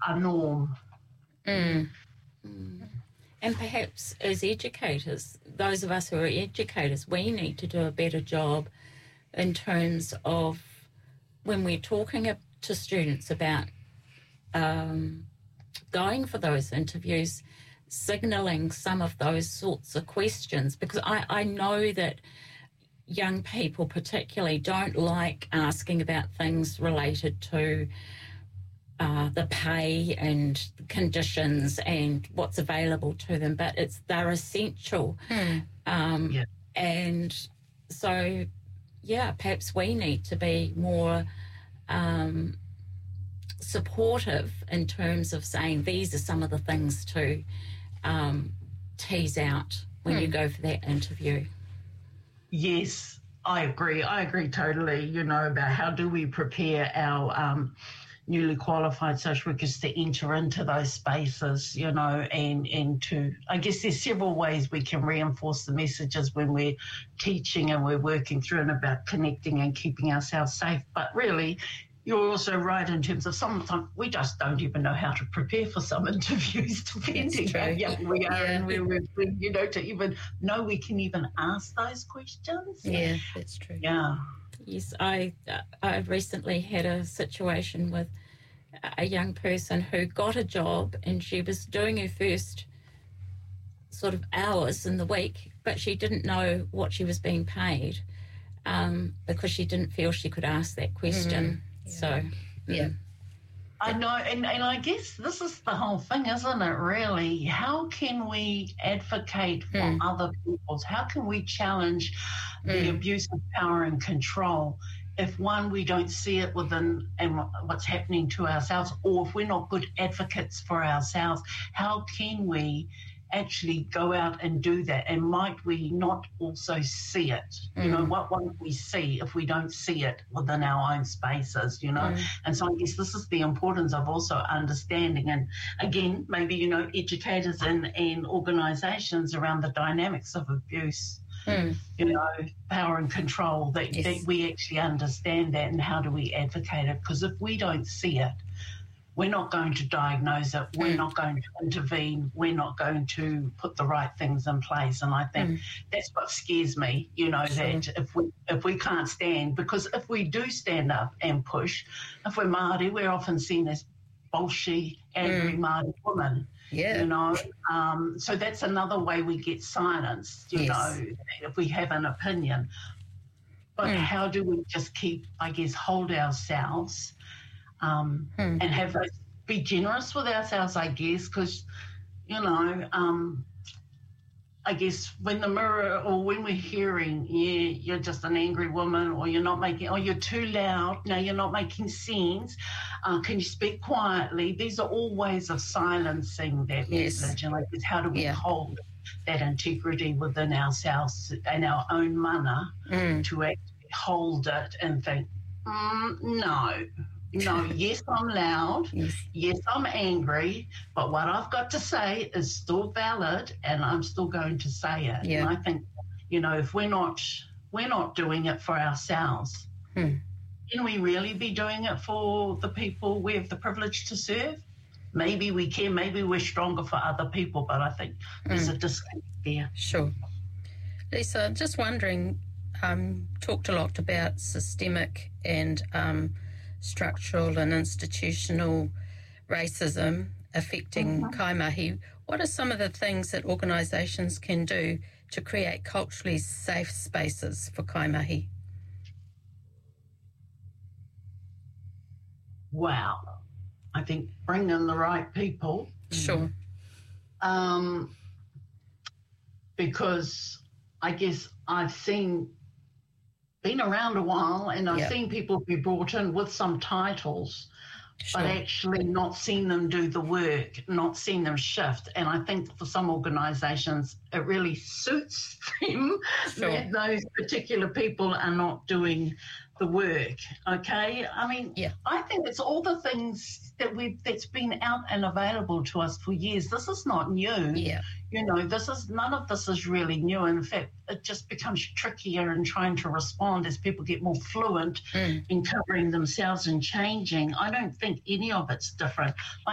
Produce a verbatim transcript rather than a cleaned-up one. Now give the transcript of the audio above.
a norm. Mm. Mm. And perhaps as educators, those of us who are educators, we need to do a better job in terms of when we're talking to students about um, going for those interviews, signalling some of those sorts of questions, because I, I know that young people particularly don't like asking about things related to uh, the pay and conditions and what's available to them, but it's they're essential. Hmm. Um, yeah. And so, yeah, perhaps we need to be more um, supportive in terms of saying these are some of the things to um, tease out when Hmm. you go for that interview. Yes, I agree. I agree totally, you know, about how do we prepare our um, newly qualified social workers to enter into those spaces, you know, and, and to, I guess there's several ways we can reinforce the messages when we're teaching and we're working through and about connecting and keeping ourselves safe. But really, you're also right in terms of sometimes we just don't even know how to prepare for some interviews, depending how young we are yeah. and where we've been, you know, to even know we can even ask those questions. Yeah, that's true. Yeah. Yes, I uh, I recently had a situation with a young person who got a job and she was doing her first sort of hours in the week, but she didn't know what she was being paid um, because she didn't feel she could ask that question. Mm. Yeah. So, yeah. I know, and, and I guess this is the whole thing, isn't it, really? How can we advocate for mm. other people's, how can we challenge mm. the abuse of power and control if, one, we don't see it within and what's happening to ourselves, or if we're not good advocates for ourselves, how can we actually go out and do that? And might we not also see it? Mm. You know, what won't we see if we don't see it within our own spaces, you know? Mm. And so I guess this is the importance of also understanding and, again, maybe, you know, educators and, and organisations around the dynamics of abuse, mm. you know, power and control, that, yes. that we actually understand that and how do we advocate it? Because if we don't see it, we're not going to diagnose it, we're mm. not going to intervene, we're not going to put the right things in place. And I think mm. that's what scares me, you know, sure. that if we if we can't stand, because if we do stand up and push, if we're Māori, we're often seen as bolshy, angry mm. Māori women. Yeah. You know, um, so that's another way we get silenced, you yes. know, if we have an opinion. But mm. how do we just keep, I guess, hold ourselves Um, hmm. and have those, be generous with ourselves, I guess, because, you know, um, I guess when the mirror or when we're hearing, yeah, you're just an angry woman, or you're not making, or you're too loud, no, you're not making sense, uh, can you speak quietly? These are all ways of silencing that yes. message. And like, how do we yeah. hold that integrity within ourselves and our own mana mm. to actually hold it and think, mm, no. No, yes, I'm loud. Yes. yes, I'm angry, but what I've got to say is still valid, and I'm still going to say it. Yeah. And I think, you know, if we're not we're not doing it for ourselves, hmm. can we really be doing it for the people we have the privilege to serve? Maybe we can. Maybe we're stronger for other people, but I think hmm. there's a disconnect there. Sure. Lisa, I'm just wondering, um, talked a lot about systemic and um, structural and institutional racism affecting mm-hmm. kaimahi. What are some of the things that organisations can do to create culturally safe spaces for kaimahi? Wow. I think bring in the right people. Sure. Um, because I guess I've seen been around a while and I've yep. seen people be brought in with some titles, sure. but actually not seen them do the work, not seen them shift. And I think for some organisations, it really suits them sure. that those particular people are not doing the work, okay? I mean, yeah. I think it's all the things that we've that's been out and available to us for years. This is not new. Yeah. You know, this is none of this is really new. In fact, it just becomes trickier in trying to respond as people get more fluent mm. in covering themselves and changing. I don't think any of it's different.